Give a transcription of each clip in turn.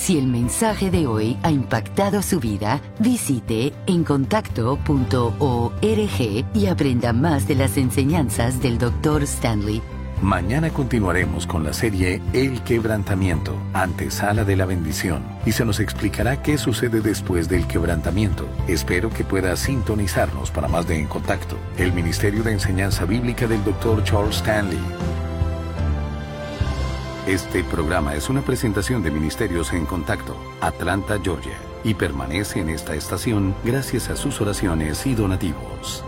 Si el mensaje de hoy ha impactado su vida, visite encontacto.org y aprenda más de las enseñanzas del Dr. Stanley. Mañana continuaremos con la serie El Quebrantamiento, antesala de la bendición, y se nos explicará qué sucede después del quebrantamiento. Espero que pueda sintonizarnos para más de En Contacto, el Ministerio de Enseñanza Bíblica del Dr. Charles Stanley. Este programa es una presentación de Ministerios En Contacto, Atlanta, Georgia, y permanece en esta estación gracias a sus oraciones y donativos.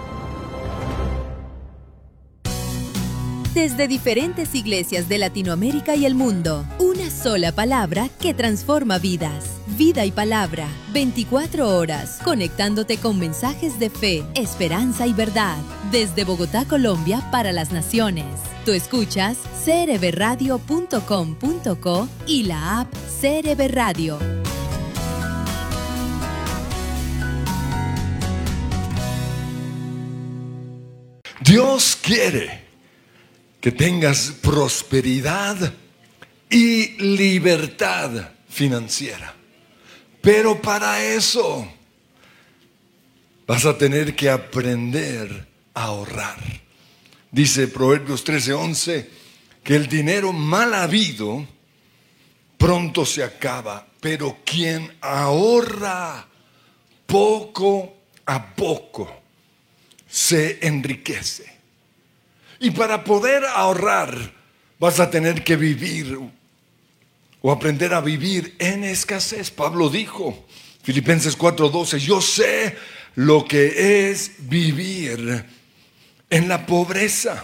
Desde diferentes iglesias de Latinoamérica y el mundo, una sola palabra que transforma vidas. Vida y Palabra, 24 horas, conectándote con mensajes de fe, esperanza y verdad. Desde Bogotá, Colombia, para las naciones. Tú escuchas crbradio.com.co y la app CRB Radio. Dios quiere que tengas prosperidad y libertad financiera. Pero para eso vas a tener que aprender a ahorrar. Dice Proverbios 13:11 que el dinero mal habido pronto se acaba, pero quien ahorra poco a poco se enriquece. Y para poder ahorrar, vas a tener que vivir o aprender a vivir en escasez. Pablo dijo, Filipenses 4:12, yo sé lo que es vivir en la pobreza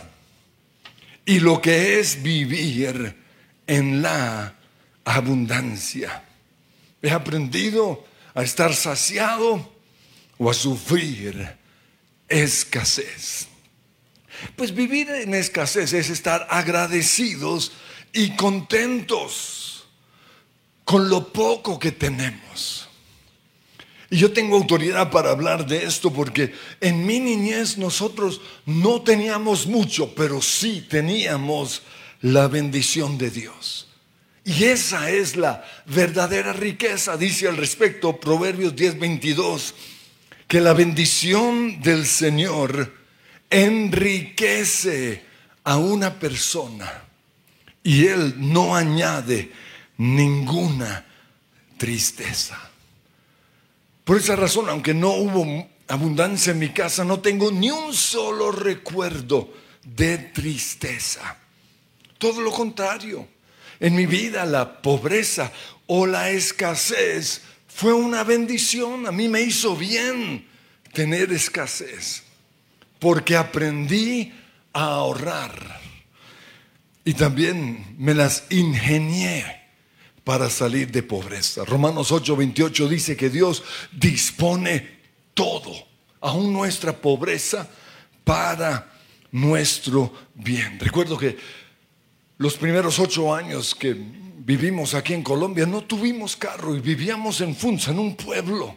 y lo que es vivir en la abundancia. He aprendido a estar saciado o a sufrir escasez. Pues vivir en escasez es estar agradecidos y contentos con lo poco que tenemos. Y yo tengo autoridad para hablar de esto porque en mi niñez nosotros no teníamos mucho, pero sí teníamos la bendición de Dios. Y esa es la verdadera riqueza. Dice al respecto Proverbios 10:22 que la bendición del Señor enriquece a una persona y Él no añade ninguna tristeza. Por esa razón, aunque no hubo abundancia en mi casa, no tengo ni un solo recuerdo de tristeza. Todo lo contrario, en mi vida la pobreza o la escasez fue una bendición. A mí me hizo bien tener escasez, porque aprendí a ahorrar y también me las ingenié para salir de pobreza. Romanos 8:28 dice que Dios dispone todo, aún nuestra pobreza, para nuestro bien. Recuerdo que los primeros 8 años que vivimos aquí en Colombia no tuvimos carro y vivíamos en Funza, en un pueblo.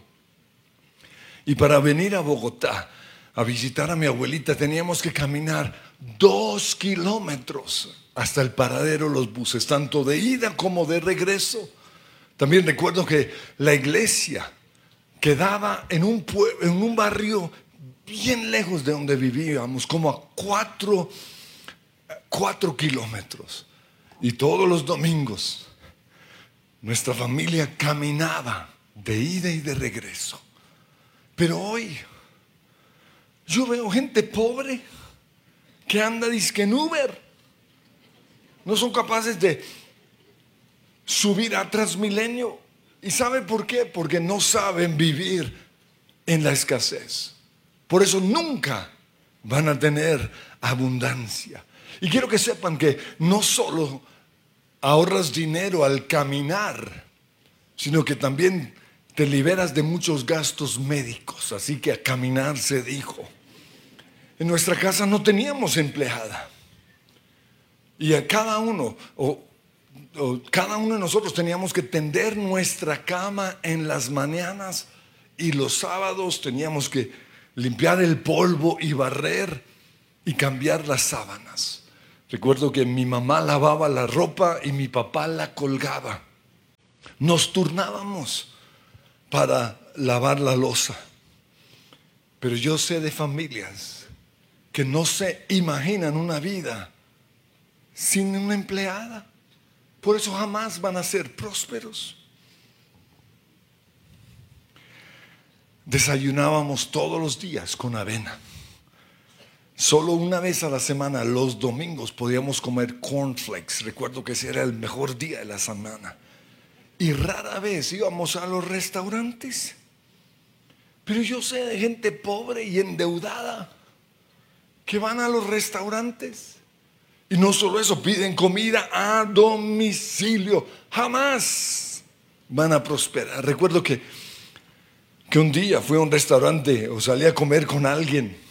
Y para venir a Bogotá a visitar a mi abuelita teníamos que caminar 2 kilómetros hasta el paradero, los buses, tanto de ida como de regreso. También recuerdo que la iglesia quedaba en un barrio bien lejos de donde vivíamos, como a 4 kilómetros. Y todos los domingos nuestra familia caminaba de ida y de regreso. Pero hoy yo veo gente pobre que anda dizque en Uber. No son capaces de subir a Transmilenio. ¿Y sabe por qué? Porque no saben vivir en la escasez. Por eso nunca van a tener abundancia. Y quiero que sepan que no solo ahorras dinero al caminar, sino que también te liberas de muchos gastos médicos. Así que a caminar se dijo. En nuestra casa no teníamos empleada. Y a cada uno de nosotros teníamos que tender nuestra cama en las mañanas y los sábados teníamos que limpiar el polvo y barrer y cambiar las sábanas. Recuerdo que mi mamá lavaba la ropa y mi papá la colgaba. Nos turnábamos para lavar la loza. Pero yo sé de familias que no se imaginan una vida sin una empleada. Por eso jamás van a ser prósperos. Desayunábamos todos los días con avena. Solo una vez a la semana, los domingos, podíamos comer cornflakes. Recuerdo que ese era el mejor día de la semana. Y rara vez íbamos a los restaurantes. Pero yo sé de gente pobre y endeudada que van a los restaurantes. Y no solo eso, piden comida a domicilio. Jamás van a prosperar. Recuerdo que un día fui a un restaurante o salí a comer con alguien.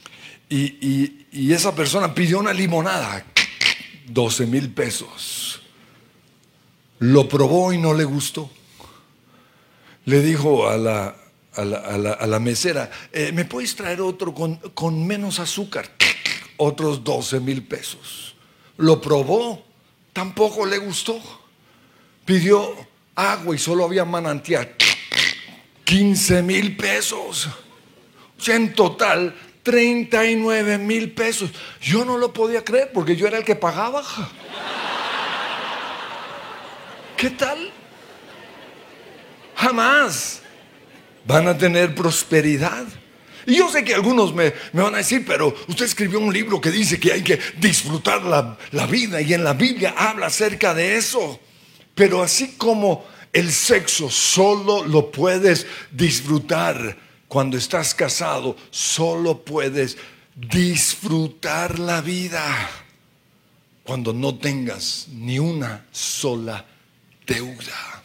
Y esa persona pidió una limonada, 12,000 pesos. Lo probó y no le gustó. Le dijo a la mesera, ¿me puedes traer otro con menos azúcar? Otros 12,000 pesos. Lo probó, tampoco le gustó. Pidió agua y solo había manantial, 15,000 pesos. O sea, en total 39,000 pesos. Yo no lo podía creer porque yo era el que pagaba. ¿Qué tal? Jamás van a tener prosperidad. Y yo sé que algunos me van a decir, pero usted escribió un libro que dice que hay que disfrutar la vida, y en la Biblia habla acerca de eso. Pero así como el sexo solo lo puedes disfrutar cuando estás casado, solo puedes disfrutar la vida cuando no tengas ni una sola deuda.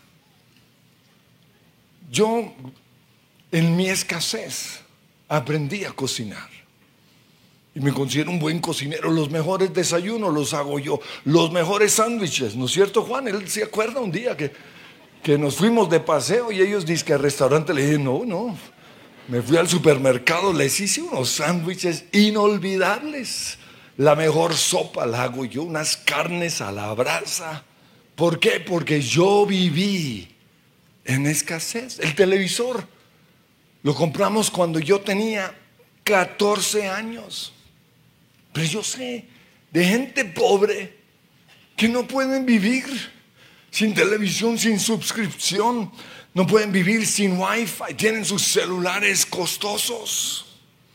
Yo, en mi escasez, aprendí a cocinar. Y me considero un buen cocinero. Los mejores desayunos los hago yo. Los mejores sándwiches, ¿no es cierto, Juan? Él se acuerda un día que nos fuimos de paseo y ellos dicen que al restaurante. Le dije, no. Me fui al supermercado, les hice unos sándwiches inolvidables. La mejor sopa la hago yo, unas carnes a la brasa. ¿Por qué? Porque yo viví en escasez. El televisor lo compramos cuando yo tenía 14 años. Pero yo sé de gente pobre que no pueden vivir sin televisión, sin suscripción. No pueden vivir sin wifi. Tienen sus celulares costosos.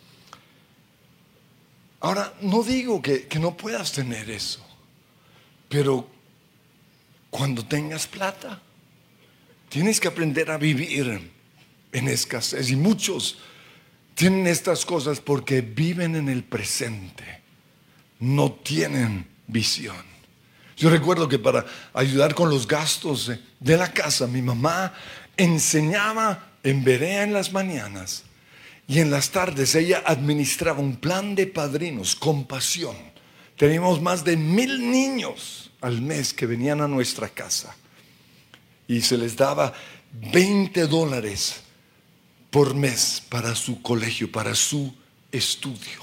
Ahora, no digo que no puedas tener eso. Pero cuando tengas plata, tienes que aprender a vivir en escasez. Y muchos tienen estas cosas porque viven en el presente. No tienen visión. Yo recuerdo que para ayudar con los gastos de la casa, mi mamá enseñaba en Berea en las mañanas, y en las tardes ella administraba un plan de padrinos con pasión. Teníamos más de 1,000 niños al mes que venían a nuestra casa, y se les daba $20 por mes para su colegio, para su estudio.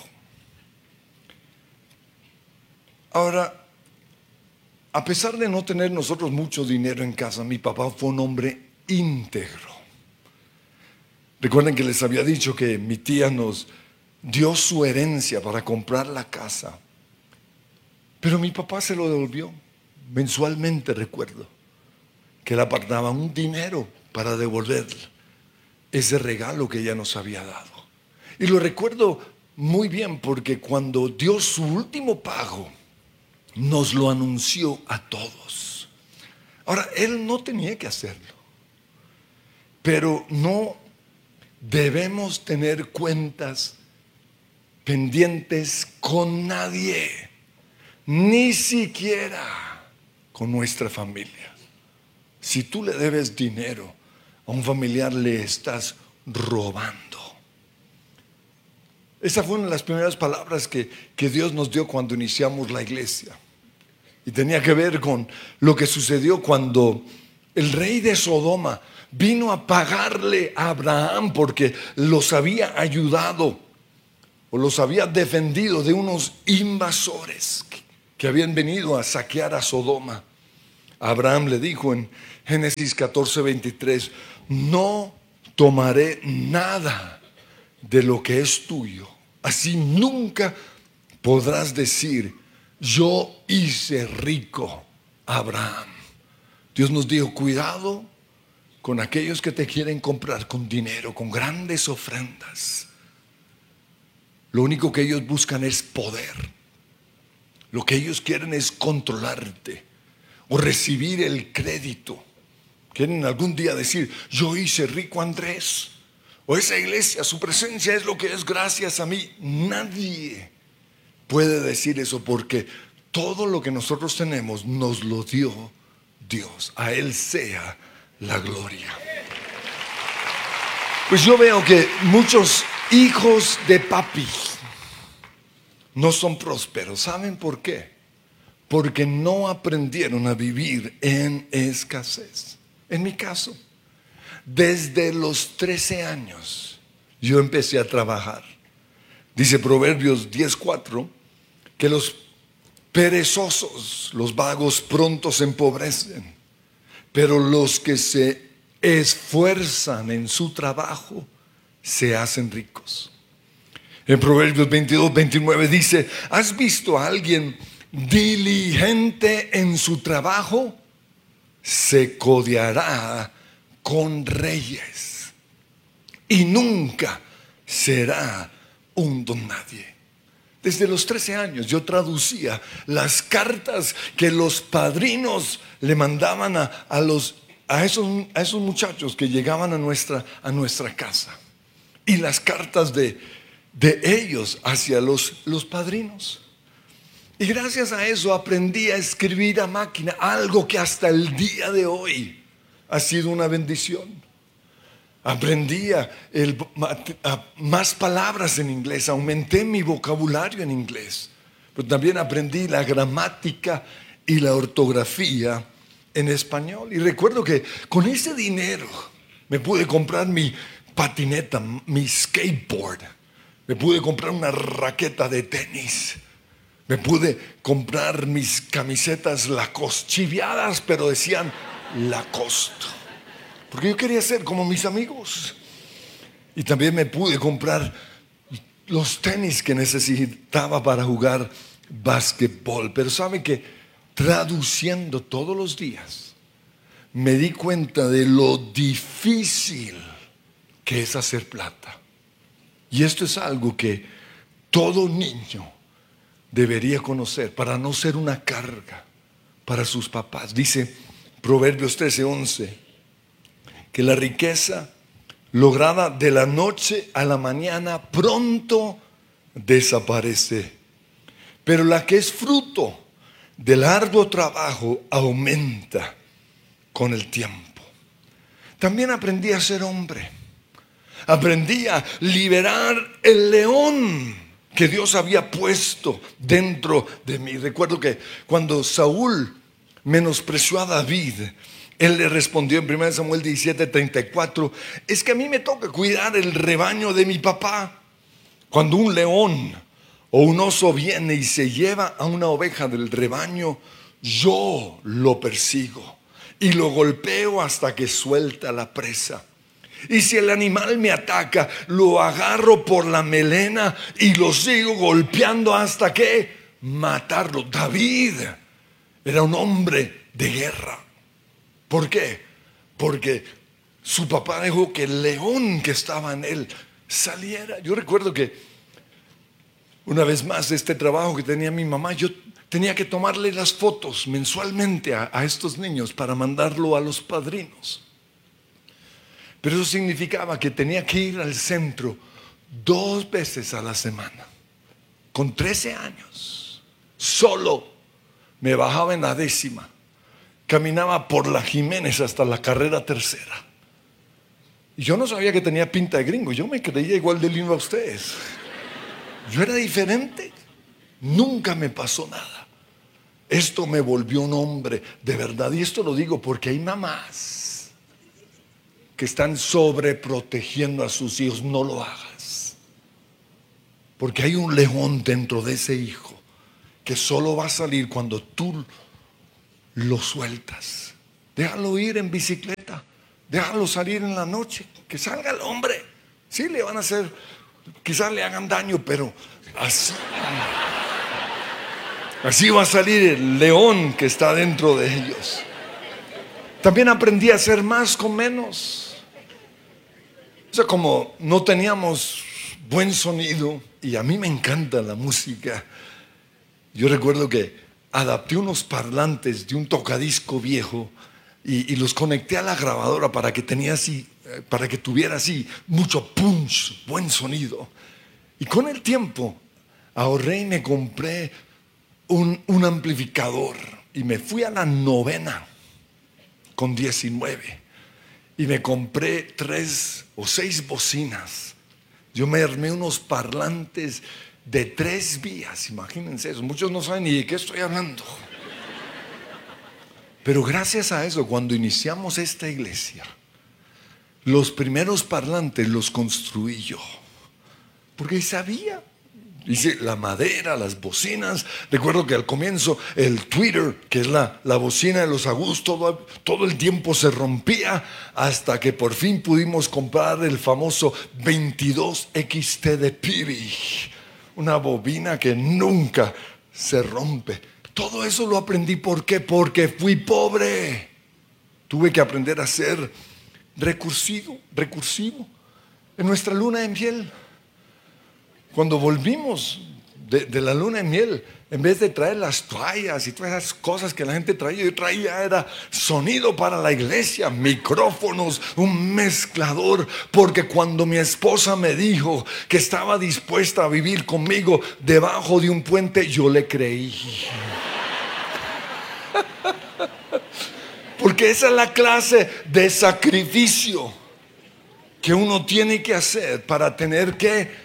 Ahora, a pesar de no tener nosotros mucho dinero en casa, mi papá fue un hombre íntegro. Recuerden que les había dicho que mi tía nos dio su herencia para comprar la casa, pero mi papá se lo devolvió mensualmente. Recuerdo que él apartaba un dinero para devolver ese regalo que ella nos había dado. Y lo recuerdo muy bien porque cuando dio su último pago, nos lo anunció a todos. Ahora, él no tenía que hacerlo, pero no debemos tener cuentas pendientes con nadie, ni siquiera con nuestra familia. Si tú le debes dinero a un familiar, le estás robando. Esa fue una de las primeras palabras que Dios nos dio cuando iniciamos la iglesia. Y tenía que ver con lo que sucedió cuando el rey de Sodoma vino a pagarle a Abraham porque los había ayudado o los había defendido de unos invasores que habían venido a saquear a Sodoma. Abraham le dijo en Génesis 14:23, no tomaré nada de lo que es tuyo. Así nunca podrás decir, yo hice rico a Abraham. Dios nos dijo, cuidado con aquellos que te quieren comprar con dinero, con grandes ofrendas. Lo único que ellos buscan es poder. Lo que ellos quieren es controlarte o recibir el crédito. Quieren algún día decir, yo hice rico a Andrés, o esa iglesia, su presencia es lo que es gracias a mí. Nadie puede decir eso, porque todo lo que nosotros tenemos nos lo dio Dios. A Él sea la gloria. Pues yo veo que muchos hijos de papi no son prósperos. ¿Saben por qué? Porque no aprendieron a vivir en escasez. En mi caso, desde los 13 años yo empecé a trabajar. Dice Proverbios 10:4 que los perezosos, los vagos pronto se empobrecen, pero los que se esfuerzan en su trabajo se hacen ricos. En Proverbios 22:29 dice, ¿has visto a alguien diligente en su trabajo? Se codeará con reyes y nunca será un don nadie. Desde los 13 años yo traducía las cartas que los padrinos le mandaban a esos muchachos que llegaban a nuestra casa, y las cartas de ellos hacia los padrinos. Y gracias a eso aprendí a escribir a máquina, algo que hasta el día de hoy ha sido una bendición. Aprendí más palabras en inglés, aumenté mi vocabulario en inglés, pero también aprendí la gramática y la ortografía en español. Y recuerdo que con ese dinero me pude comprar mi patineta, mi skateboard, me pude comprar una raqueta de tenis, me pude comprar mis camisetas Lacoste, chiviadas, pero decían Lacoste, porque yo quería ser como mis amigos. Y también me pude comprar los tenis que necesitaba para jugar básquetbol. Pero sabe que traduciendo todos los días me di cuenta de lo difícil que es hacer plata. Y esto es algo que todo niño debería conocer para no ser una carga para sus papás. Dice Proverbios 13:11 que la riqueza lograda de la noche a la mañana pronto desaparece, pero la que es fruto del arduo trabajo aumenta con el tiempo. También aprendí a ser hombre. Aprendí a liberar el león que Dios había puesto dentro de mí. Recuerdo que cuando Saúl menospreció a David, él le respondió en 1 Samuel 17:34, es que a mí me toca cuidar el rebaño de mi papá. Cuando un león o un oso viene y se lleva a una oveja del rebaño, yo lo persigo y lo golpeo hasta que suelta la presa. Y si el animal me ataca, lo agarro por la melena y lo sigo golpeando hasta que matarlo. David era un hombre de guerra. ¿Por qué? Porque su papá dejó que el león que estaba en él saliera. Yo recuerdo que una vez más este trabajo que tenía mi mamá, yo tenía que tomarle las fotos mensualmente a estos niños para mandarlo a los padrinos. Pero eso significaba que tenía que ir al centro 2 veces a la semana. Con 13 años, solo me bajaba en la 10ª, caminaba por la Jiménez hasta la carrera 3ª. Y yo no sabía que tenía pinta de gringo, yo me creía igual de lindo a ustedes. Yo era diferente, nunca me pasó nada. Esto me volvió un hombre de verdad, y esto lo digo porque hay mamás que están sobreprotegiendo a sus hijos. No lo hagas, porque hay un león dentro de ese hijo que solo va a salir cuando tú lo sueltas. déjalo ir en bicicleta, déjalo salir en la noche, que salga el hombre. Sí, le van a hacer, quizás le hagan daño, pero así va a salir el león que está dentro de ellos. También aprendí a hacer más con menos. O sea, como no teníamos buen sonido, y a mí me encanta la música, yo recuerdo que adapté unos parlantes de un tocadisco viejo y los conecté a la grabadora para que tuviera así mucho punch, buen sonido. Y con el tiempo ahorré y me compré un amplificador y me fui a la novena con 19 y me compré 3 o 6 bocinas. Yo me armé unos parlantes de 3 vías, imagínense eso. Muchos no saben ni de qué estoy hablando. Pero gracias a eso, cuando iniciamos esta iglesia, los primeros parlantes los construí yo, porque sabía. Hice la madera, las bocinas. Recuerdo que al comienzo el tweeter, que es la bocina de los Agus, todo el tiempo se rompía, hasta que por fin pudimos comprar el famoso 22XT de Peavey, una bobina que nunca se rompe. Todo eso lo aprendí. ¿Por qué? Porque fui pobre. Tuve que aprender a ser recursivo. En nuestra luna de miel, cuando volvimos de la luna de miel, en vez de traer las toallas y todas esas cosas que la gente traía, yo traía era sonido para la iglesia, micrófonos, un mezclador, porque cuando mi esposa me dijo que estaba dispuesta a vivir conmigo debajo de un puente, yo le creí. Porque esa es la clase de sacrificio que uno tiene que hacer para tener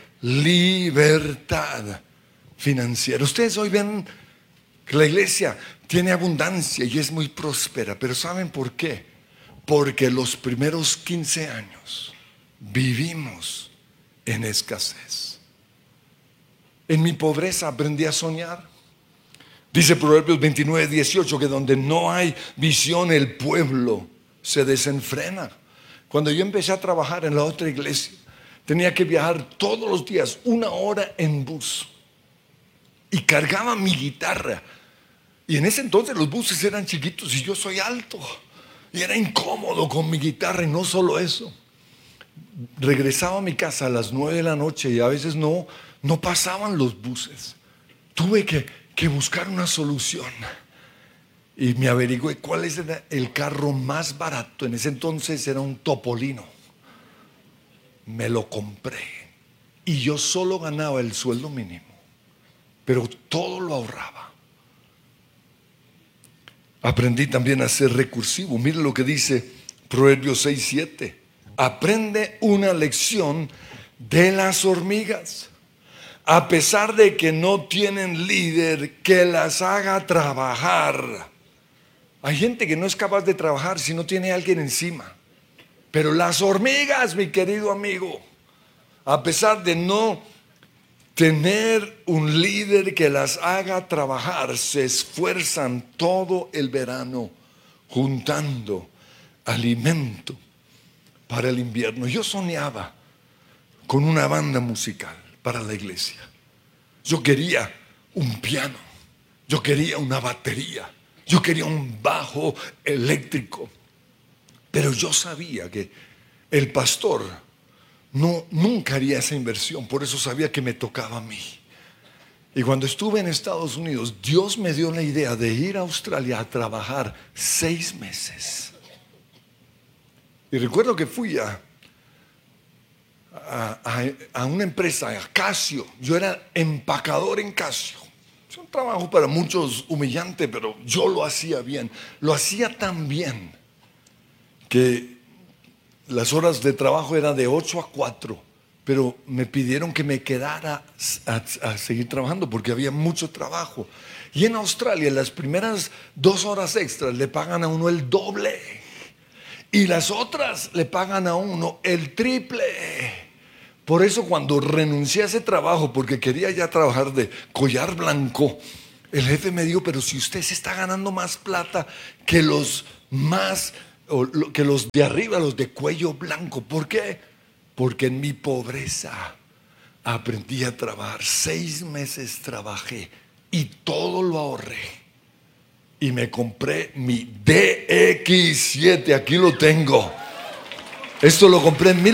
libertad financiera. Ustedes hoy ven que la iglesia tiene abundancia y es muy próspera, pero ¿saben por qué? Porque los primeros 15 años vivimos en escasez. En mi pobreza aprendí a soñar. Dice Proverbios 29:18 que donde no hay visión el pueblo se desenfrena. Cuando yo empecé a trabajar en la otra iglesia, tenía que viajar todos los días 1 hora en bus y cargaba mi guitarra. Y en ese entonces los buses eran chiquitos y yo soy alto y era incómodo con mi guitarra. Y no solo eso, regresaba a mi casa a las 9 de la noche y a veces no pasaban los buses. Tuve que buscar una solución y me averigüé cuál era el carro más barato. En ese entonces era un Topolino. Me lo compré y yo solo ganaba el sueldo mínimo, pero todo lo ahorraba. Aprendí también a ser recursivo. Mire lo que dice Proverbios 6:7. Aprende una lección de las hormigas. A pesar de que no tienen líder que las haga trabajar. Hay gente que no es capaz de trabajar si no tiene alguien encima. Pero las hormigas, mi querido amigo, a pesar de no tener un líder que las haga trabajar, se esfuerzan todo el verano juntando alimento para el invierno. Yo soñaba con una banda musical para la iglesia. Yo quería un piano, yo quería una batería, yo quería un bajo eléctrico. Pero yo sabía que el pastor nunca haría esa inversión, por eso sabía que me tocaba a mí. Y cuando estuve en Estados Unidos, Dios me dio la idea de ir a Australia a trabajar 6 meses. Y recuerdo que fui a una empresa, a Casio. Yo era empacador en Casio. Es un trabajo para muchos humillante, pero yo lo hacía bien. Lo hacía tan bien que las horas de trabajo eran de 8 a 4, pero me pidieron que me quedara a seguir trabajando porque había mucho trabajo. Y en Australia las primeras 2 horas extras le pagan a uno el doble y las otras le pagan a uno el triple. Por eso cuando renuncié a ese trabajo, porque quería ya trabajar de collar blanco, el jefe me dijo: pero si usted se está ganando más plata que los más que los de arriba, los de cuello blanco. ¿Por qué? Porque en mi pobreza aprendí a trabajar. 6 meses trabajé y todo lo ahorré. Y me compré mi DX7, aquí lo tengo. Esto lo compré en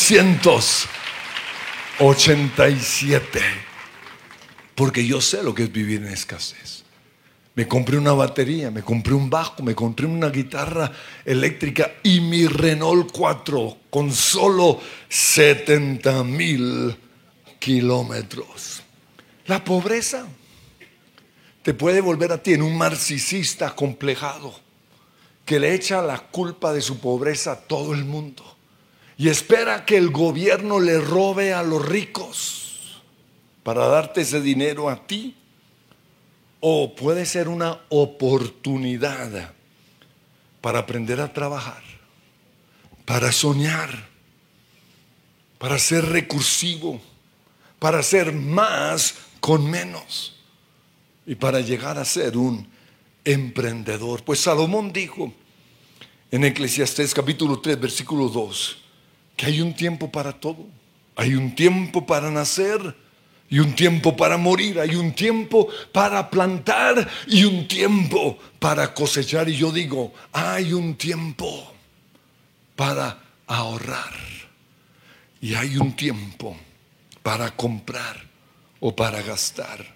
1987. Porque yo sé lo que es vivir en escasez. Me compré una batería, me compré un bajo, me compré una guitarra eléctrica y mi Renault 4 con solo 70,000 kilómetros. La pobreza te puede volver a ti en un narcisista acomplejado que le echa la culpa de su pobreza a todo el mundo y espera que el gobierno le robe a los ricos para darte ese dinero a ti. O puede ser una oportunidad para aprender a trabajar, para soñar, para ser recursivo, para hacer más con menos y para llegar a ser un emprendedor. Pues Salomón dijo en Eclesiastés capítulo 3 versículo 2 que hay un tiempo para todo. Hay un tiempo para nacer y un tiempo para morir. Hay un tiempo para plantar y un tiempo para cosechar. Y yo digo, hay un tiempo para ahorrar y hay un tiempo para comprar o para gastar.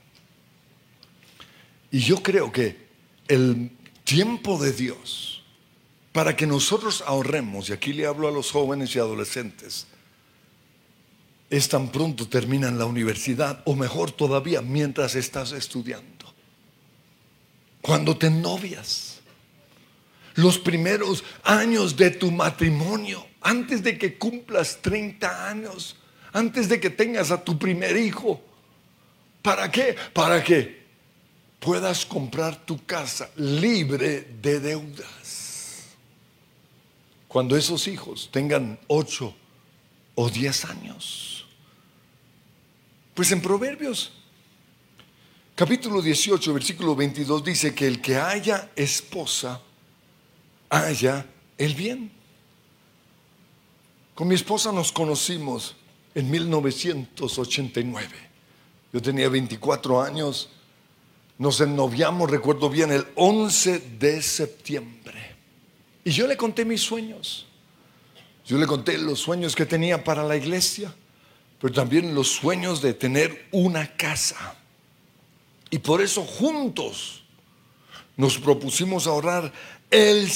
Y yo creo que el tiempo de Dios para que nosotros ahorremos, y aquí le hablo a los jóvenes y adolescentes, es tan pronto terminan la universidad, o mejor todavía, mientras estás estudiando. Cuando te novias, los primeros años de tu matrimonio, antes de que cumplas 30 años, antes de que tengas a tu primer hijo. ¿Para qué? Para que puedas comprar tu casa libre de deudas. Cuando esos hijos tengan 8 o 10 años. Pues en Proverbios capítulo 18 versículo 22 dice que el que haya esposa haya el bien. Con mi esposa nos conocimos en 1989. Yo tenía 24 años. Nos ennoviamos, recuerdo bien, el 11 de septiembre. Y yo le conté mis sueños. Yo le conté los sueños que tenía para la iglesia, pero también los sueños de tener una casa. Y por eso juntos nos propusimos ahorrar el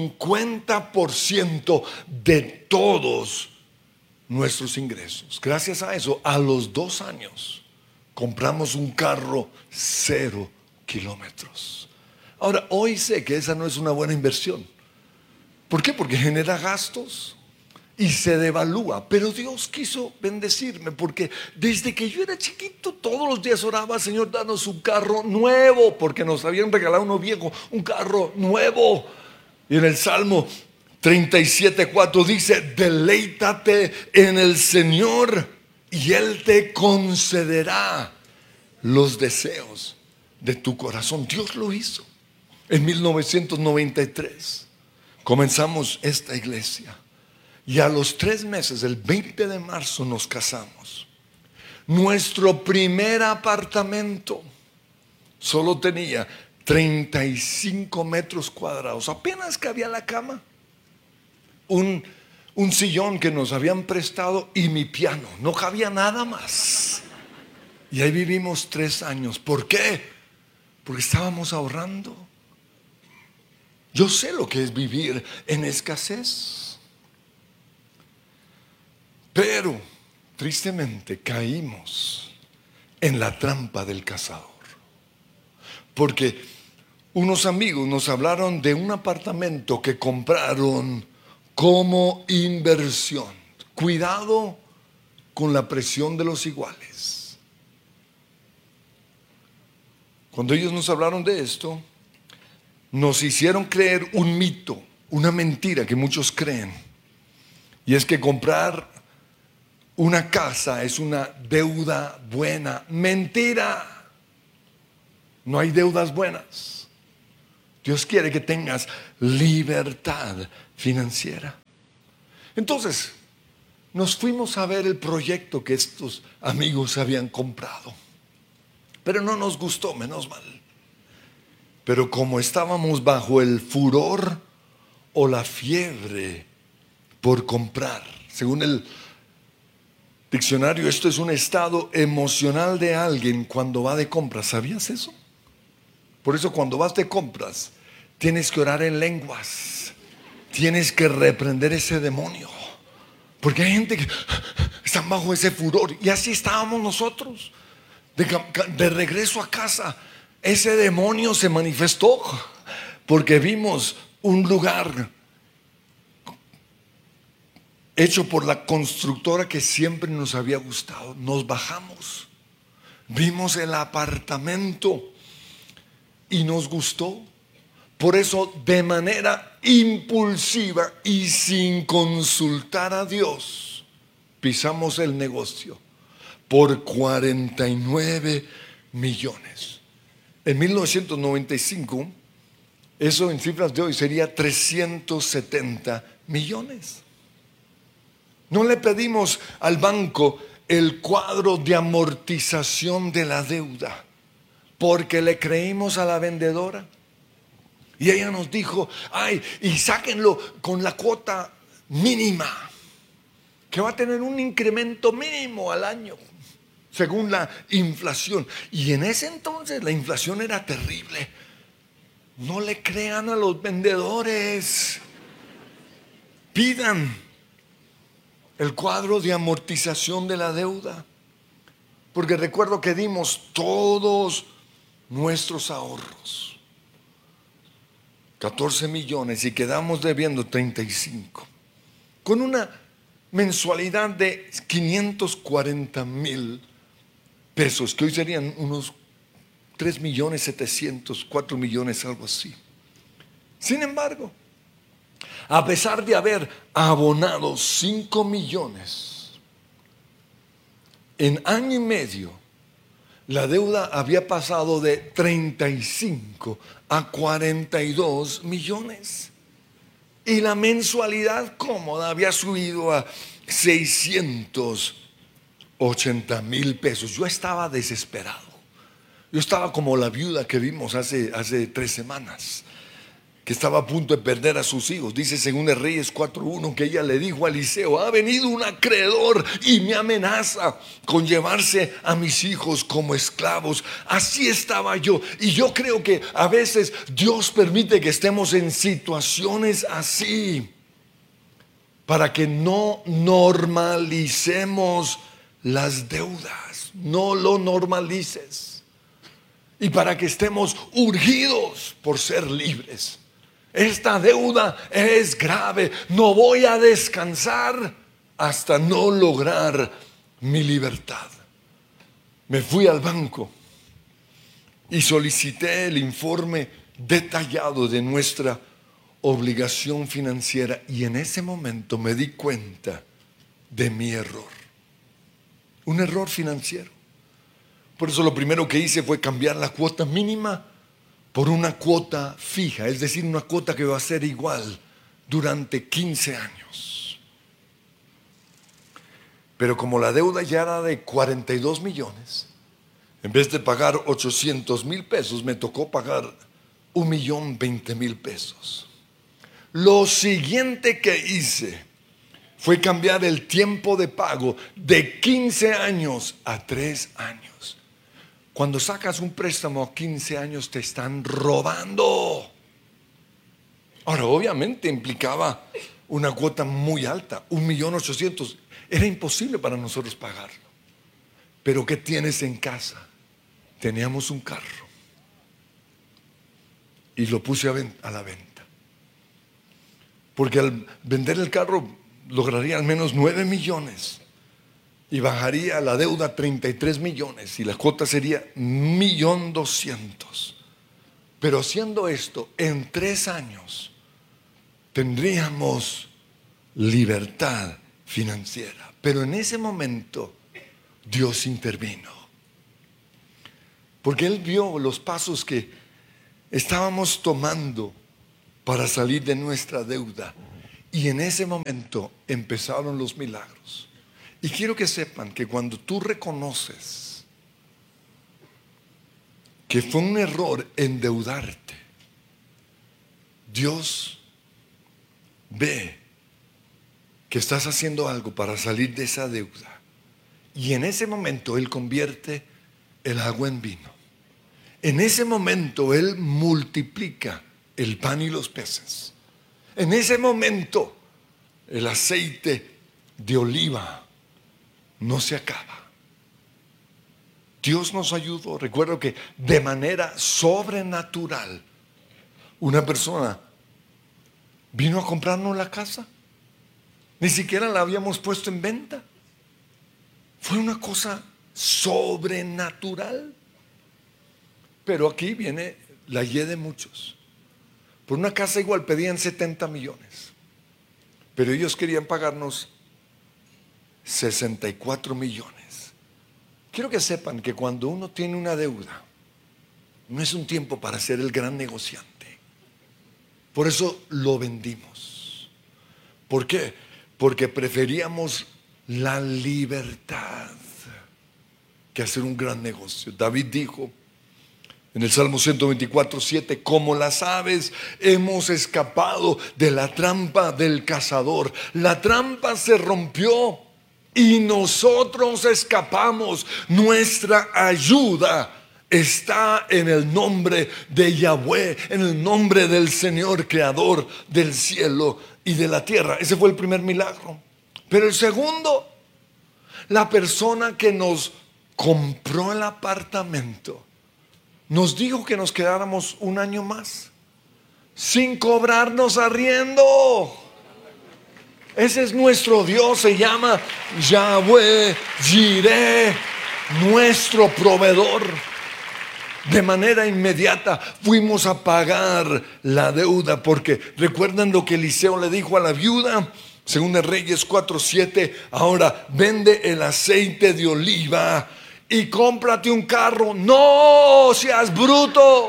50% de todos nuestros ingresos. Gracias a eso, a los 2 años, compramos un carro 0 kilómetros. Ahora, hoy sé que esa no es una buena inversión. ¿Por qué? Porque genera gastos y se devalúa. Pero Dios quiso bendecirme, porque desde que yo era chiquito todos los días oraba: Señor, danos un carro nuevo, porque nos habían regalado uno viejo, un carro nuevo. Y en el Salmo 37:4 dice: deleítate en el Señor y Él te concederá los deseos de tu corazón. Dios lo hizo. En 1993 comenzamos esta iglesia. Y a los 3 meses, el 20 de marzo, nos casamos. Nuestro primer apartamento solo tenía 35 metros cuadrados. Apenas cabía la cama, un sillón que nos habían prestado y mi piano. No cabía nada más. Y ahí vivimos 3 años. ¿Por qué? Porque estábamos ahorrando. Yo sé lo que es vivir en escasez. Pero tristemente caímos en la trampa del cazador. Porque unos amigos nos hablaron de un apartamento que compraron como inversión. Cuidado con la presión de los iguales. Cuando ellos nos hablaron de esto, nos hicieron creer un mito, una mentira que muchos creen. Y es que comprar una casa es una deuda buena. Mentira. No hay deudas buenas. Dios quiere que tengas libertad financiera. Entonces, nos fuimos a ver el proyecto que estos amigos habían comprado. Pero no nos gustó, menos mal. Pero como estábamos bajo el furor o la fiebre por comprar, según el diccionario, esto es un estado emocional de alguien cuando va de compras. ¿Sabías eso? Por eso cuando vas de compras, tienes que orar en lenguas. Tienes que reprender ese demonio. Porque hay gente que está bajo ese furor. Y así estábamos nosotros. De regreso a casa, ese demonio se manifestó. Porque vimos un lugar hecho por la constructora que siempre nos había gustado. Nos bajamos. Vimos el apartamento y nos gustó. Por eso, de manera impulsiva y sin consultar a Dios, pisamos el negocio por 49 millones. En 1995, eso en cifras de hoy sería 370 millones. No le pedimos al banco el cuadro de amortización de la deuda, porque le creímos a la vendedora. Y ella nos dijo, y sáquenlo con la cuota mínima, que va a tener un incremento mínimo al año, según la inflación. Y en ese entonces la inflación era terrible. No le crean a los vendedores. Pidan el cuadro de amortización de la deuda. Porque recuerdo que dimos todos nuestros ahorros. 14 millones y quedamos debiendo 35. Con una mensualidad de 540,000 pesos, que hoy serían unos 3,700,000, 4 millones, algo así. Sin embargo, a pesar de haber abonado 5 millones, en año y medio, la deuda había pasado de 35 a 42 millones. Y la mensualidad cómoda había subido a 680,000 pesos. Yo estaba desesperado. Yo estaba como la viuda que vimos hace 3 semanas, que estaba a punto de perder a sus hijos. Dice según de Reyes 4:1 que ella le dijo a Eliseo: ha venido un acreedor y me amenaza con llevarse a mis hijos como esclavos. Así estaba yo. Y yo creo que a veces Dios permite que estemos en situaciones así para que no normalicemos las deudas. No lo normalices. Y para que estemos urgidos por ser libres. Esta deuda es grave. No voy a descansar hasta no lograr mi libertad. Me fui al banco y solicité el informe detallado de nuestra obligación financiera. Y en ese momento me di cuenta de mi error. Un error financiero. Por eso lo primero que hice fue cambiar la cuota mínima por una cuota fija, es decir, una cuota que va a ser igual durante 15 años. Pero como la deuda ya era de 42 millones, en vez de pagar 800,000 pesos, me tocó pagar 1,020,000 pesos. Lo siguiente que hice fue cambiar el tiempo de pago de 15 años a 3 años. Cuando sacas un préstamo a 15 años te están robando. Ahora, obviamente implicaba una cuota muy alta, 1,800,000. Era imposible para nosotros pagarlo. Pero ¿qué tienes en casa? Teníamos un carro y lo puse a la venta. Porque al vender el carro lograría al menos 9 millones. Y bajaría la deuda a 33 millones y la cuota sería 1,200,000. Pero haciendo esto, en 3 años tendríamos libertad financiera. Pero en ese momento Dios intervino. Porque Él vio los pasos que estábamos tomando para salir de nuestra deuda. Y en ese momento empezaron los milagros. Y quiero que sepan que cuando tú reconoces que fue un error endeudarte, Dios ve que estás haciendo algo para salir de esa deuda. Y en ese momento Él convierte el agua en vino. En ese momento Él multiplica el pan y los peces. En ese momento el aceite de oliva no se acaba. Dios nos ayudó. Recuerdo que de manera sobrenatural una persona vino a comprarnos la casa. Ni siquiera la habíamos puesto en venta. Fue una cosa sobrenatural. Pero aquí viene la Y de muchos. Por una casa igual pedían 70 millones. Pero ellos querían pagarnos 64 millones. Quiero que sepan que cuando uno tiene una deuda, no es un tiempo para ser el gran negociante. Por eso lo vendimos. ¿Por qué? Porque preferíamos la libertad que hacer un gran negocio. David dijo en el Salmo 124:7: como las aves hemos escapado de la trampa del cazador. La trampa se rompió y nosotros escapamos. Nuestra ayuda está en el nombre de Yahweh, en el nombre del Señor, creador del cielo y de la tierra. Ese fue el primer milagro. Pero el segundo, la persona que nos compró el apartamento nos dijo que nos quedáramos un año más sin cobrarnos arriendo. Ese es nuestro Dios, se llama Yahweh Jireh, nuestro proveedor. De manera inmediata fuimos a pagar la deuda, porque recuerdan lo que Eliseo le dijo a la viuda, según Reyes 4:7: ahora vende el aceite de oliva y cómprate un carro. No seas bruto,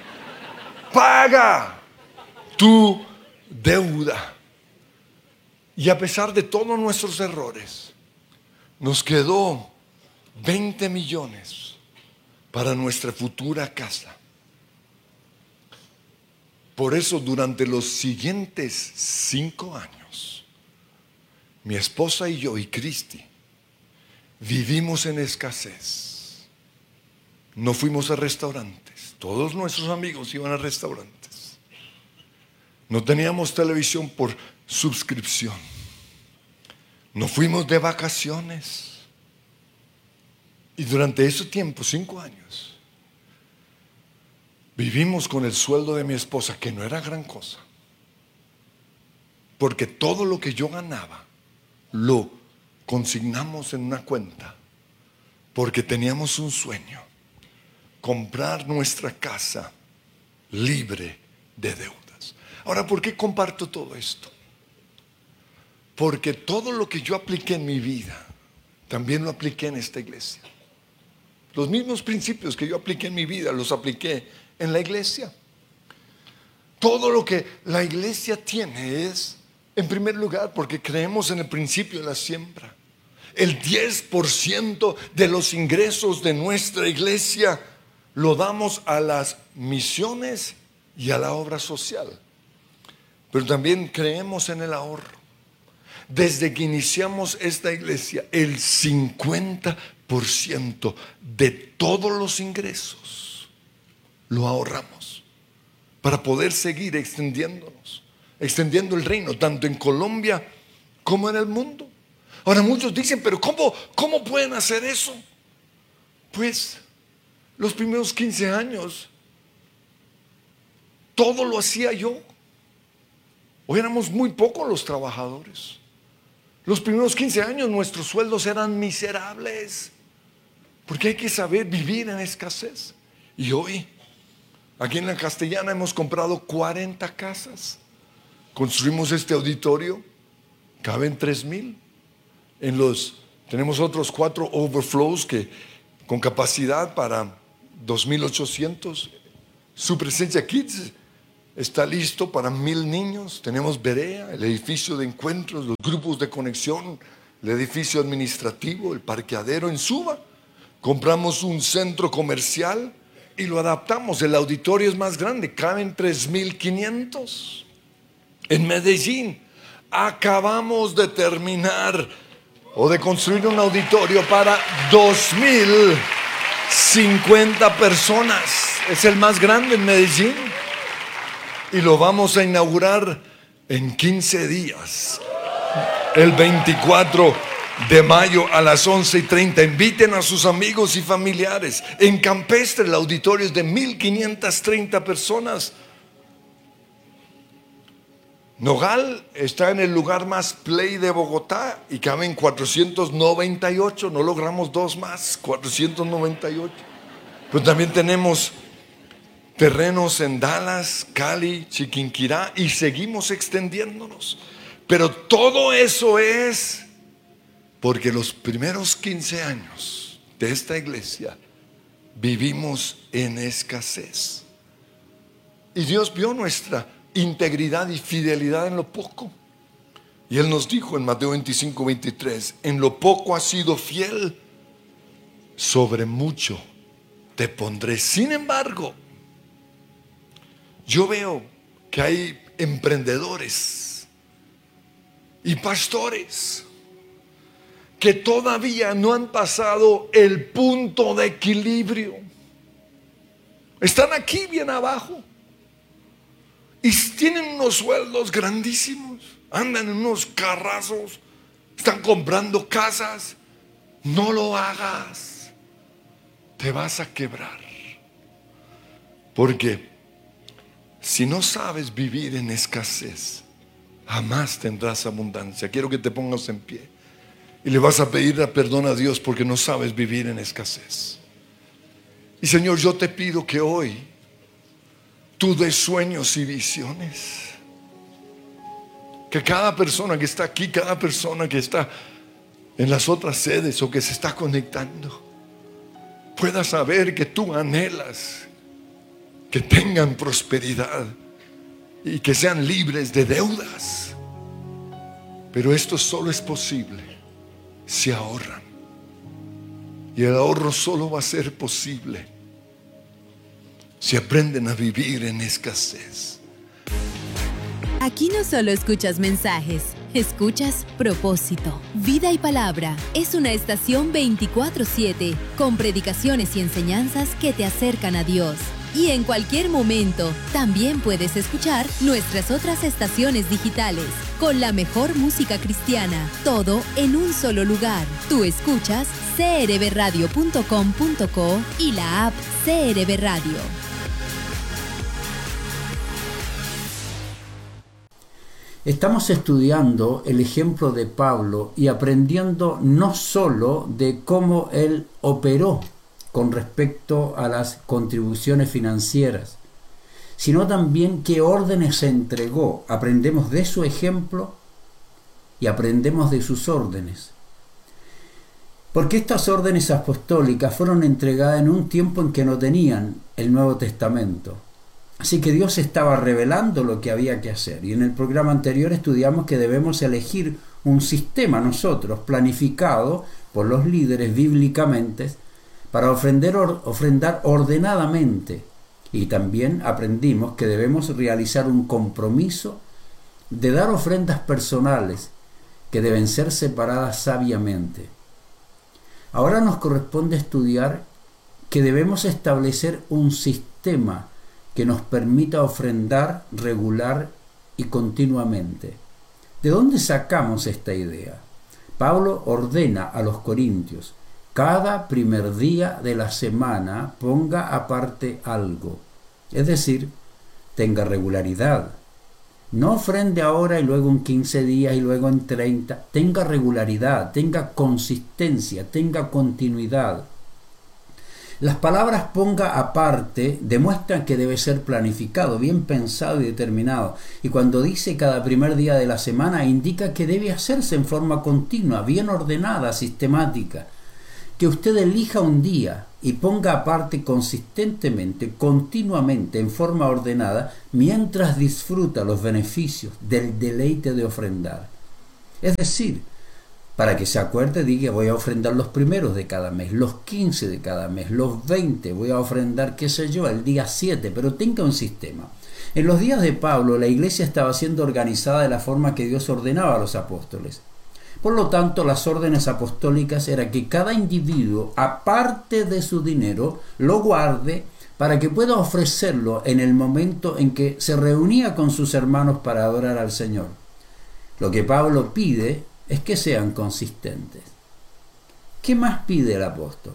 paga tu deuda. Y a pesar de todos nuestros errores, nos quedó 20 millones para nuestra futura casa. Por eso durante los siguientes 5 años, mi esposa y yo y Cristi vivimos en escasez. No fuimos a restaurantes. Todos nuestros amigos iban a restaurantes. No teníamos televisión por suscripción. No fuimos de vacaciones. Y durante ese tiempo, 5 años, vivimos con el sueldo de mi esposa, que no era gran cosa, porque todo lo que yo ganaba lo consignamos en una cuenta, porque teníamos un sueño: comprar nuestra casa libre de deudas. Ahora, ¿por qué comparto todo esto? Porque todo lo que yo apliqué en mi vida, también lo apliqué en esta iglesia. Los mismos principios que yo apliqué en mi vida, los apliqué en la iglesia. Todo lo que la iglesia tiene es, en primer lugar, porque creemos en el principio de la siembra. El 10% de los ingresos de nuestra iglesia lo damos a las misiones y a la obra social. Pero también creemos en el ahorro. Desde que iniciamos esta iglesia, el 50% de todos los ingresos lo ahorramos para poder seguir extendiéndonos, extendiendo el reino, tanto en Colombia como en el mundo. Ahora muchos dicen: pero ¿cómo pueden hacer eso? Pues los primeros 15 años todo lo hacía yo. Hoy éramos muy pocos los trabajadores. Los primeros 15 años nuestros sueldos eran miserables, porque hay que saber vivir en escasez. Y hoy, aquí en la Castellana, hemos comprado 40 casas. Construimos este auditorio, caben 3,000. Tenemos otros 4 overflows con capacidad para 2,800. Su Presencia Kids está listo para 1000 niños. Tenemos Berea, el edificio de encuentros, los grupos de conexión, el edificio administrativo, el parqueadero en Suba. Compramos un centro comercial y lo adaptamos. El auditorio es más grande, caben 3500. En Medellín acabamos de terminar o de construir un auditorio para 2050 personas. Es el más grande en Medellín y lo vamos a inaugurar en 15 días, el 24 de mayo a las 11:30. Inviten a sus amigos y familiares. En Campestre el auditorio es de 1530 personas. Nogal está en el lugar más play de Bogotá y caben 498. No logramos 2 más, 498. Pero también tenemos terrenos en Dallas, Cali, Chiquinquirá y seguimos extendiéndonos. Pero todo eso es porque los primeros 15 años de esta iglesia vivimos en escasez. Y Dios vio nuestra integridad y fidelidad en lo poco. Y Él nos dijo en Mateo 25:23: en lo poco has sido fiel, sobre mucho te pondré. Sin embargo, yo veo que hay emprendedores y pastores que todavía no han pasado el punto de equilibrio. Están aquí bien abajo y tienen unos sueldos grandísimos, andan en unos carrazos, están comprando casas. No lo hagas, te vas a quebrar. Porque si no sabes vivir en escasez, jamás tendrás abundancia. Quiero que te pongas en pie y le vas a pedir perdón a Dios porque no sabes vivir en escasez. Y Señor, yo te pido que hoy tú des sueños y visiones. Que cada persona que está aquí, cada persona que está en las otras sedes o que se está conectando, pueda saber que tú anhelas que tengan prosperidad y que sean libres de deudas. Pero esto solo es posible si ahorran. Y el ahorro solo va a ser posible si aprenden a vivir en escasez. Aquí no solo escuchas mensajes, escuchas propósito. Vida y Palabra es una estación 24/7 con predicaciones y enseñanzas que te acercan a Dios. Y en cualquier momento también puedes escuchar nuestras otras estaciones digitales con la mejor música cristiana, todo en un solo lugar. Tú escuchas crbradio.com.co y la app CRB Radio. Estamos estudiando el ejemplo de Pablo y aprendiendo no solo de cómo él operó con respecto a las contribuciones financieras, sino también qué órdenes se entregó. Aprendemos de su ejemplo y aprendemos de sus órdenes. Porque estas órdenes apostólicas fueron entregadas en un tiempo en que no tenían el Nuevo Testamento. Así que Dios estaba revelando lo que había que hacer. Y en el programa anterior estudiamos que debemos elegir un sistema nosotros, planificado por los líderes bíblicamente, para ofrendar ordenadamente. Y también aprendimos que debemos realizar un compromiso de dar ofrendas personales que deben ser separadas sabiamente. Ahora nos corresponde estudiar que debemos establecer un sistema que nos permita ofrendar regular y continuamente. ¿De dónde sacamos esta idea? Pablo ordena a los corintios: cada primer día de la semana ponga aparte algo. Es decir, tenga regularidad. No ofrende ahora y luego en 15 días y luego en 30. Tenga regularidad, tenga consistencia, tenga continuidad. Las palabras ponga aparte demuestran que debe ser planificado, bien pensado y determinado. Y cuando dice cada primer día de la semana, indica que debe hacerse en forma continua, bien ordenada, sistemática. Que usted elija un día y ponga aparte consistentemente, continuamente, en forma ordenada, mientras disfruta los beneficios del deleite de ofrendar. Es decir, para que se acuerde, diga, voy a ofrendar los primeros de cada mes, los 15 de cada mes, los 20, voy a ofrendar, qué sé yo, el día 7, pero tenga un sistema. En los días de Pablo, la iglesia estaba siendo organizada de la forma que Dios ordenaba a los apóstoles. Por lo tanto, las órdenes apostólicas era que cada individuo, aparte de su dinero, lo guarde para que pueda ofrecerlo en el momento en que se reunía con sus hermanos para adorar al Señor. Lo que Pablo pide es que sean consistentes. ¿Qué más pide el apóstol?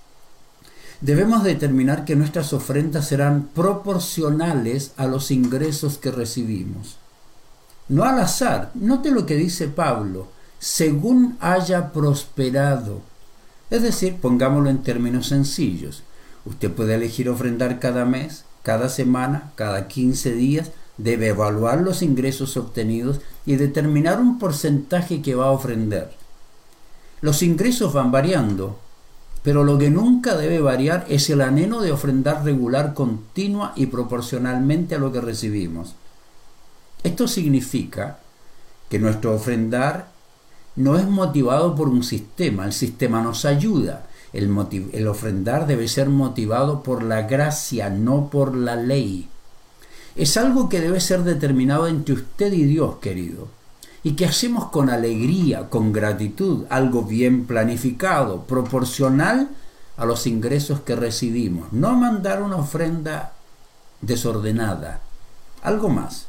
Debemos determinar que nuestras ofrendas serán proporcionales a los ingresos que recibimos. No al azar. Note lo que dice Pablo, según haya prosperado. Es decir, pongámoslo en términos sencillos. Usted puede elegir ofrendar cada mes, cada semana, cada 15 días. Debe evaluar los ingresos obtenidos y determinar un porcentaje que va a ofrendar. Los ingresos van variando, pero lo que nunca debe variar es el anhelo de ofrendar regular, continua y proporcionalmente a lo que recibimos. Esto significa que nuestro ofrendar no es motivado por un sistema, el sistema nos ayuda. El ofrendar debe ser motivado por la gracia, no por la ley. Es algo que debe ser determinado entre usted y Dios, querido, y que hacemos con alegría, con gratitud, algo bien planificado, proporcional a los ingresos que recibimos. No mandar una ofrenda desordenada. Algo más.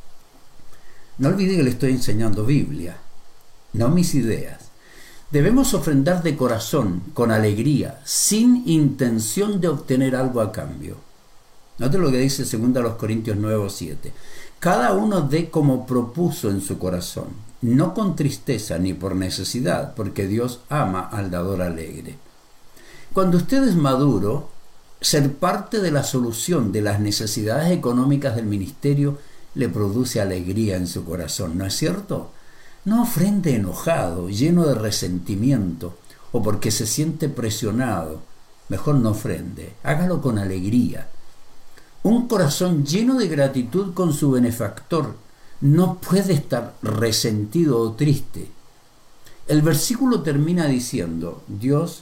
No olvide que le estoy enseñando Biblia, no mis ideas. Debemos ofrendar de corazón, con alegría, sin intención de obtener algo a cambio. Note lo que dice 2 Corintios 9:7. Cada uno dé como propuso en su corazón, no con tristeza ni por necesidad, porque Dios ama al dador alegre. Cuando usted es maduro, ser parte de la solución de las necesidades económicas del ministerio le produce alegría en su corazón, ¿no es cierto? No ofrende enojado, lleno de resentimiento, o porque se siente presionado. Mejor no ofrende, hágalo con alegría. Un corazón lleno de gratitud con su benefactor no puede estar resentido o triste. El versículo termina diciendo, Dios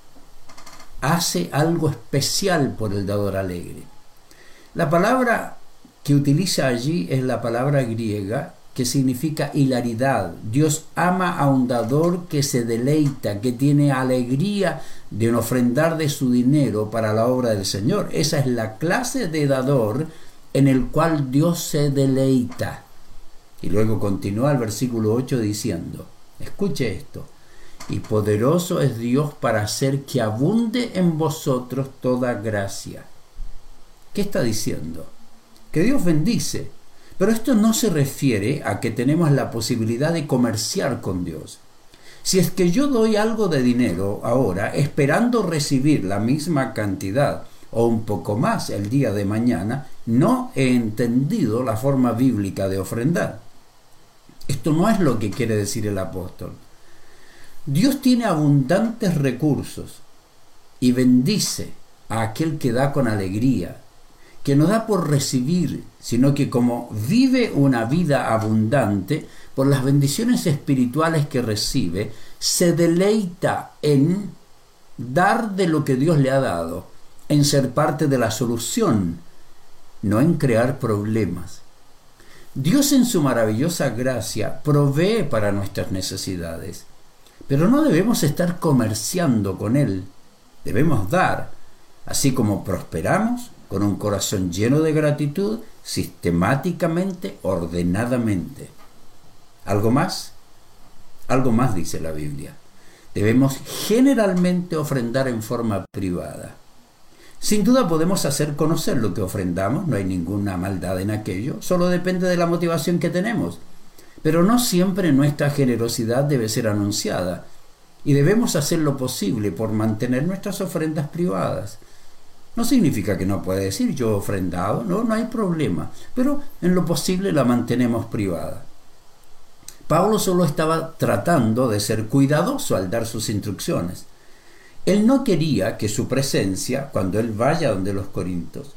hace algo especial por el dador alegre. La palabra que utiliza allí es la palabra griega que significa hilaridad. Dios ama a un dador que se deleita, que tiene alegría de ofrendar de su dinero para la obra del Señor. Esa es la clase de dador en el cual Dios se deleita. Y luego continúa el versículo 8 diciendo, escuche esto, y poderoso es Dios para hacer que abunde en vosotros toda gracia. ¿Qué está diciendo? Que Dios bendice. Pero esto no se refiere a que tenemos la posibilidad de comerciar con Dios. Si es que yo doy algo de dinero ahora, esperando recibir la misma cantidad o un poco más el día de mañana, no he entendido la forma bíblica de ofrendar. Esto no es lo que quiere decir el apóstol. Dios tiene abundantes recursos y bendice a aquel que da con alegría, que no da por recibir, sino que como vive una vida abundante, por las bendiciones espirituales que recibe, se deleita en dar de lo que Dios le ha dado, en ser parte de la solución, no en crear problemas. Dios en su maravillosa gracia provee para nuestras necesidades, pero no debemos estar comerciando con Él, debemos dar, así como prosperamos, con un corazón lleno de gratitud, sistemáticamente, ordenadamente. ¿Algo más? Algo más dice la Biblia. Debemos generalmente ofrendar en forma privada. Sin duda podemos hacer conocer lo que ofrendamos, no hay ninguna maldad en aquello, solo depende de la motivación que tenemos. Pero no siempre nuestra generosidad debe ser anunciada, y debemos hacer lo posible por mantener nuestras ofrendas privadas. No significa que no pueda decir yo he ofrendado, no hay problema, pero en lo posible la mantenemos privada. Pablo solo estaba tratando de ser cuidadoso al dar sus instrucciones. Él no quería que su presencia, cuando él vaya donde los corintios,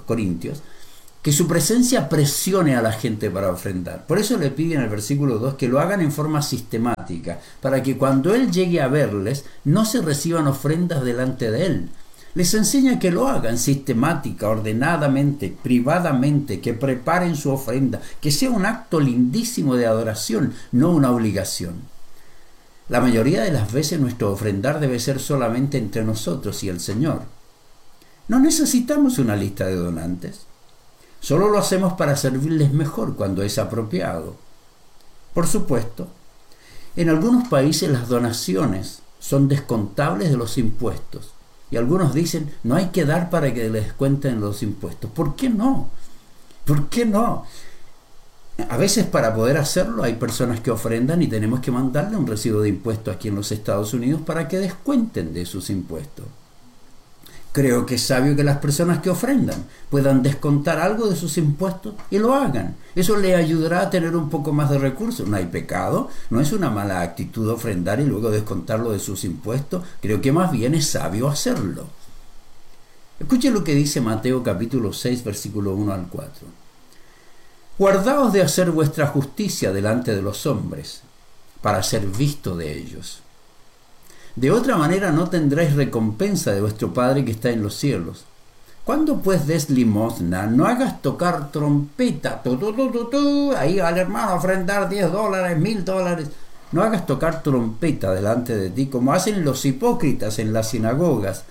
que su presencia presione a la gente para ofrendar. Por eso le pide en el versículo 2 que lo hagan en forma sistemática, para que cuando él llegue a verles, no se reciban ofrendas delante de él. Les enseña que lo hagan sistemática, ordenadamente, privadamente, que preparen su ofrenda, que sea un acto lindísimo de adoración, no una obligación. La mayoría de las veces nuestro ofrendar debe ser solamente entre nosotros y el Señor. No necesitamos una lista de donantes. Solo lo hacemos para servirles mejor cuando es apropiado. Por supuesto, en algunos países las donaciones son descontables de los impuestos. Y algunos dicen, no hay que dar para que les descuenten los impuestos. ¿Por qué no? ¿Por qué no? A veces para poder hacerlo hay personas que ofrendan y tenemos que mandarle un recibo de impuestos aquí en los Estados Unidos para que descuenten de sus impuestos. Creo que es sabio que las personas que ofrendan puedan descontar algo de sus impuestos y lo hagan. Eso le ayudará a tener un poco más de recursos. No hay pecado, no es una mala actitud ofrendar y luego descontarlo de sus impuestos. Creo que más bien es sabio hacerlo. Escuchen lo que dice Mateo capítulo 6, versículo 1 al 4. Guardaos de hacer vuestra justicia delante de los hombres, para ser visto de ellos. De otra manera no tendréis recompensa de vuestro Padre que está en los cielos. Cuando pues des limosna, no hagas tocar trompeta, ahí al hermano ofrendar $10, $1,000. No hagas tocar trompeta delante de ti, como hacen los hipócritas en las sinagogas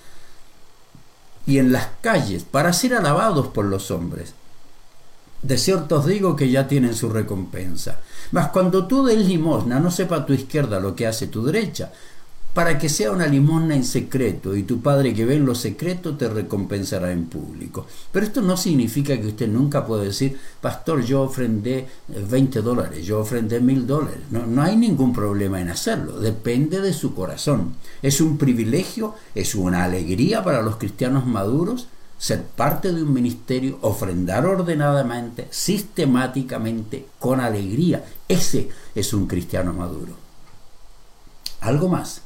y en las calles, para ser alabados por los hombres. De cierto os digo que ya tienen su recompensa. Mas cuando tú des limosna, no sepa tu izquierda lo que hace tu derecha, para que sea una limosna en secreto, y tu Padre que ve en lo secreto te recompensará en público. Pero esto no significa que usted nunca pueda decir, pastor, yo ofrendé $20, yo ofrendé $1,000. No hay ningún problema en hacerlo, depende de su corazón. Es un privilegio, es una alegría para los cristianos maduros ser parte de un ministerio, ofrendar ordenadamente, sistemáticamente, con alegría. Ese es un cristiano maduro. Algo más.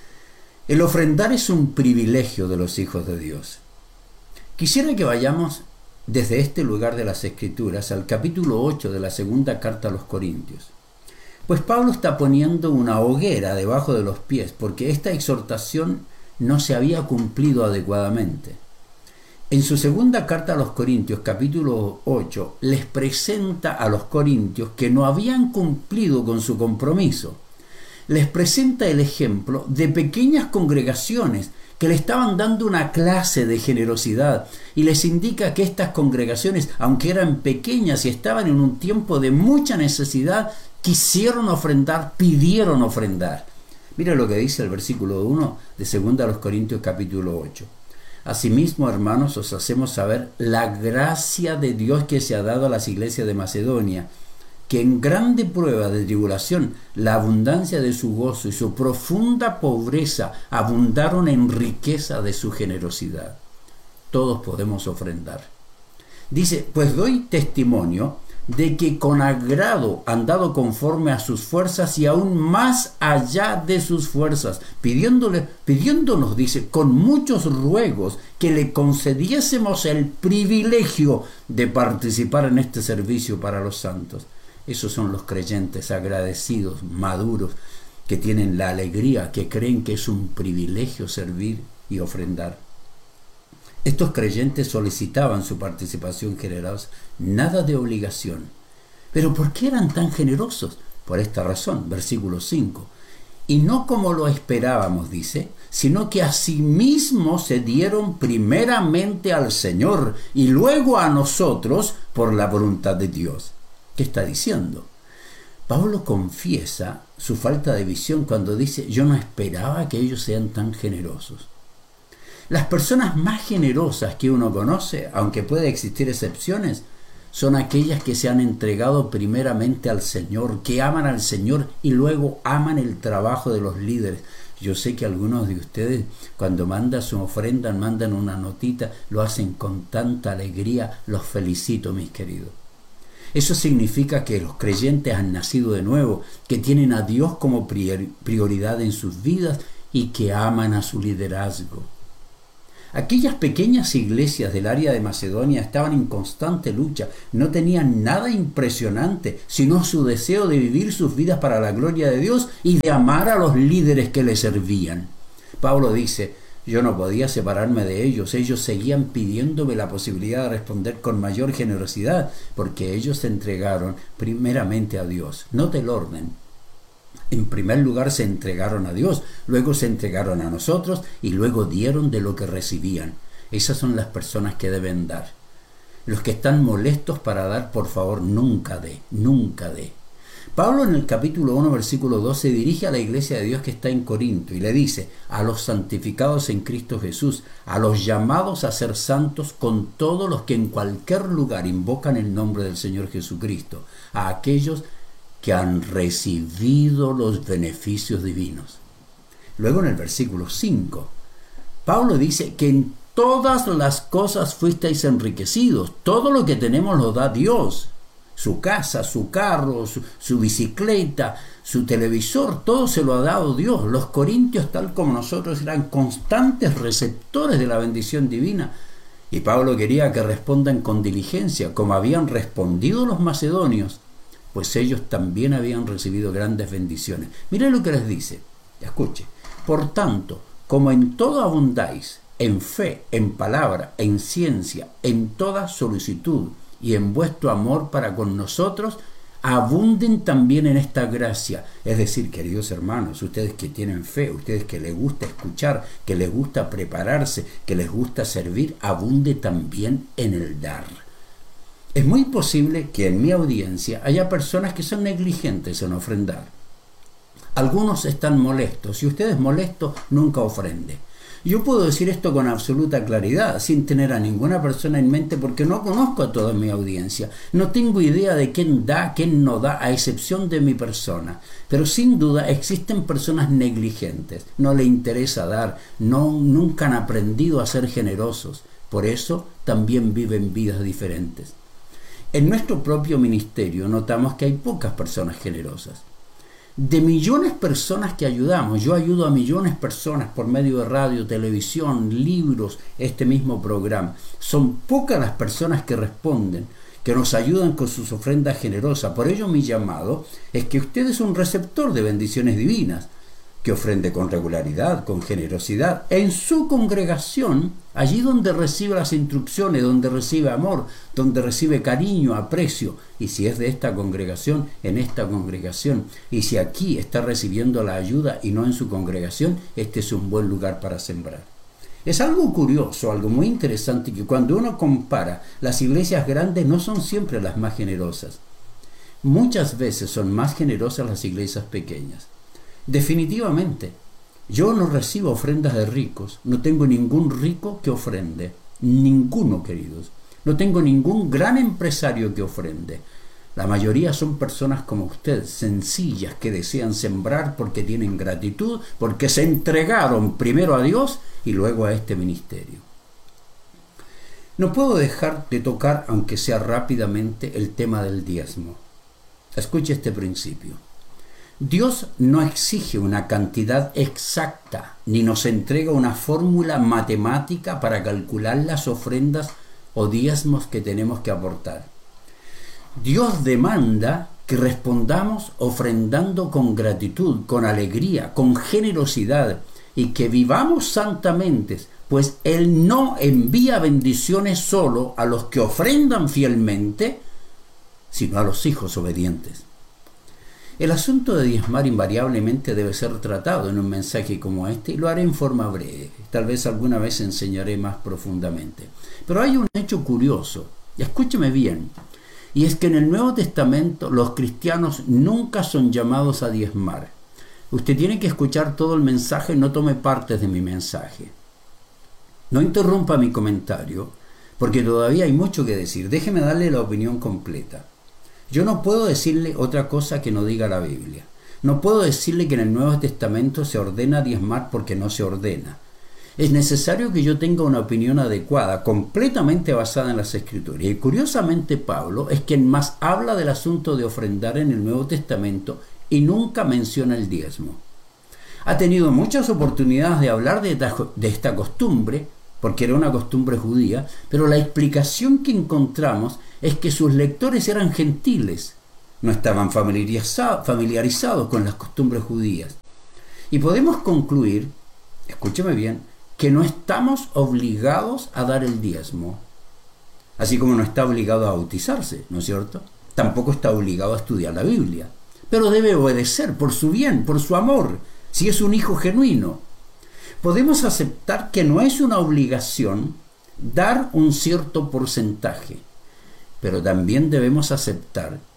El ofrendar es un privilegio de los hijos de Dios. Quisiera que vayamos desde este lugar de las Escrituras al capítulo 8 de la segunda carta a los Corintios. Pues Pablo está poniendo una hoguera debajo de los pies porque esta exhortación no se había cumplido adecuadamente. En su segunda carta a los Corintios, capítulo 8, les presenta a los corintios que no habían cumplido con su compromiso. Les presenta el ejemplo de pequeñas congregaciones que le estaban dando una clase de generosidad y les indica que estas congregaciones, aunque eran pequeñas y estaban en un tiempo de mucha necesidad, quisieron ofrendar, pidieron ofrendar. Mira lo que dice el versículo 1 de 2 Corintios capítulo 8. Asimismo, hermanos, os hacemos saber la gracia de Dios que se ha dado a las iglesias de Macedonia, que en grande prueba de tribulación, la abundancia de su gozo y su profunda pobreza abundaron en riqueza de su generosidad. Todos podemos ofrendar. Dice, pues doy testimonio de que con agrado han dado conforme a sus fuerzas y aún más allá de sus fuerzas, pidiéndonos, dice, con muchos ruegos que le concediésemos el privilegio de participar en este servicio para los santos. Esos son los creyentes agradecidos, maduros, que tienen la alegría, que creen que es un privilegio servir y ofrendar. Estos creyentes solicitaban su participación generosa, nada de obligación. ¿Pero por qué eran tan generosos? Por esta razón, versículo 5. Y no como lo esperábamos, dice, sino que asimismo se dieron primeramente al Señor y luego a nosotros por la voluntad de Dios. ¿Qué está diciendo? Pablo confiesa su falta de visión cuando dice, yo no esperaba que ellos sean tan generosos. Las personas más generosas que uno conoce, aunque puede existir excepciones, son aquellas que se han entregado primeramente al Señor, que aman al Señor y luego aman el trabajo de los líderes. Yo sé que algunos de ustedes cuando mandan su ofrenda, mandan una notita, lo hacen con tanta alegría. Los felicito, mis queridos. Eso significa que los creyentes han nacido de nuevo, que tienen a Dios como prioridad en sus vidas y que aman a su liderazgo. Aquellas pequeñas iglesias del área de Macedonia estaban en constante lucha. No tenían nada impresionante, sino su deseo de vivir sus vidas para la gloria de Dios y de amar a los líderes que le servían. Pablo dice: yo no podía separarme de ellos. Ellos seguían pidiéndome la posibilidad de responder con mayor generosidad, porque ellos se entregaron primeramente a Dios. Note el orden. En primer lugar se entregaron a Dios, luego se entregaron a nosotros y luego dieron de lo que recibían. Esas son las personas que deben dar. Los que están molestos para dar, por favor, nunca dé, nunca dé. Pablo en el capítulo 1, versículo 2 se dirige a la iglesia de Dios que está en Corinto y le dice: a los santificados en Cristo Jesús, a los llamados a ser santos, con todos los que en cualquier lugar invocan el nombre del Señor Jesucristo, a aquellos que han recibido los beneficios divinos. Luego en el versículo 5, Pablo dice que en todas las cosas fuisteis enriquecidos. Todo lo que tenemos lo da Dios. Su casa, su carro, su bicicleta, su televisor, todo se lo ha dado Dios. Los corintios, tal como nosotros, eran constantes receptores de la bendición divina. Y Pablo quería que respondan con diligencia, como habían respondido los macedonios, pues ellos también habían recibido grandes bendiciones. Miren lo que les dice, escuche: por tanto, como en todo abundáis, en fe, en palabra, en ciencia, en toda solicitud y en vuestro amor para con nosotros, abunden también en esta gracia. Es decir, queridos hermanos, ustedes que tienen fe, ustedes que les gusta escuchar, que les gusta prepararse, que les gusta servir, abunde también en el dar. Es muy posible que en mi audiencia haya personas que son negligentes en ofrendar. Algunos están molestos. Si usted es molesto, nunca ofrende. Yo puedo decir esto con absoluta claridad, sin tener a ninguna persona en mente, porque no conozco a toda mi audiencia. No tengo idea de quién da, quién no da, a excepción de mi persona. Pero sin duda existen personas negligentes. No le interesa dar, nunca han aprendido a ser generosos. Por eso también viven vidas diferentes. En nuestro propio ministerio notamos que hay pocas personas generosas. De millones de personas que ayudamos, yo ayudo a millones de personas por medio de radio, televisión, libros, este mismo programa. Son pocas las personas que responden, que nos ayudan con sus ofrendas generosas. Por ello mi llamado es que usted es un receptor de bendiciones divinas, que ofrende con regularidad, con generosidad, en su congregación, allí donde recibe las instrucciones, donde recibe amor, donde recibe cariño, aprecio, y si es de esta congregación, en esta congregación, y si aquí está recibiendo la ayuda y no en su congregación, este es un buen lugar para sembrar. Es algo curioso, algo muy interesante, que cuando uno compara, las iglesias grandes no son siempre las más generosas. Muchas veces son más generosas las iglesias pequeñas. Definitivamente, yo no recibo ofrendas de ricos, no tengo ningún rico que ofrende, ninguno, queridos. No tengo ningún gran empresario que ofrende. La mayoría son personas como usted, sencillas, que desean sembrar porque tienen gratitud, porque se entregaron primero a Dios y luego a este ministerio. No puedo dejar de tocar, aunque sea rápidamente, el tema del diezmo. Escuche este principio. Dios no exige una cantidad exacta, ni nos entrega una fórmula matemática para calcular las ofrendas o diezmos que tenemos que aportar. Dios demanda que respondamos ofrendando con gratitud, con alegría, con generosidad, y que vivamos santamente, pues Él no envía bendiciones solo a los que ofrendan fielmente, sino a los hijos obedientes. El asunto de diezmar invariablemente debe ser tratado en un mensaje como este, y lo haré en forma breve. Tal vez alguna vez enseñaré más profundamente. Pero hay un hecho curioso, y escúcheme bien, y es que en el Nuevo Testamento los cristianos nunca son llamados a diezmar. Usted tiene que escuchar todo el mensaje, no tome partes de mi mensaje. No interrumpa mi comentario, porque todavía hay mucho que decir. Déjeme darle la opinión completa. Yo no puedo decirle otra cosa que no diga la Biblia. No puedo decirle que en el Nuevo Testamento se ordena diezmar porque no se ordena. Es necesario que yo tenga una opinión adecuada, completamente basada en las Escrituras. Y curiosamente Pablo es quien más habla del asunto de ofrendar en el Nuevo Testamento y nunca menciona el diezmo. ha tenido muchas oportunidades de hablar de esta costumbre, porque era una costumbre judía, pero la explicación que encontramos es que sus lectores eran gentiles, no estaban familiarizados con las costumbres judías. Y podemos concluir, escúcheme bien, que no estamos obligados a dar el diezmo, así como no está obligado a bautizarse, ¿no es cierto? Tampoco está obligado a estudiar la Biblia, pero debe obedecer por su bien, por su amor, si es un hijo genuino. Podemos aceptar que no es una obligación dar un cierto porcentaje, pero también debemos aceptar